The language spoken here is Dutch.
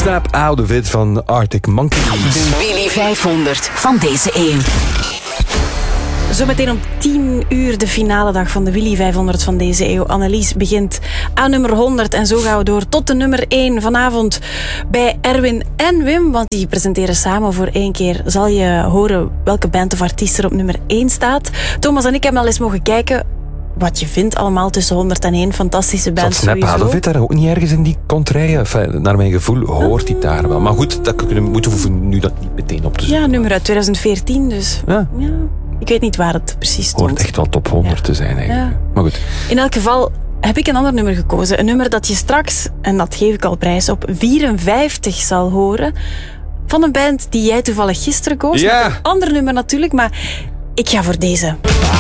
Snap Out of It van Arctic Monkeys. De Willy 500 van deze eeuw. Zometeen om 10 uur de finale dag van de Willy 500 van deze eeuw. Annelies begint aan nummer 100 en zo gaan we door tot de nummer 1 vanavond bij Erwin en Wim. Want die presenteren samen voor 1 keer. Zal je horen welke band of artiest er op nummer 1 staat. Thomas en ik hebben al eens mogen kijken wat je vindt allemaal tussen 101 fantastische bands. Snap Out of It daar ook niet ergens in die contraille? Enfin, naar mijn gevoel hoort die daar wel. Maar goed, we hoeven nu dat niet meteen op te zoeken. Ja, nummer uit 2014 dus. Ja. Ik weet niet waar het precies stond. Hoort echt wel top 100 te zijn eigenlijk. Ja. Maar goed. In elk geval heb ik een ander nummer gekozen. Een nummer dat je straks, en dat geef ik al prijs, op 54 zal horen. Van een band die jij toevallig gisteren koos. Ja. Met een ander nummer natuurlijk, maar ik ga voor deze.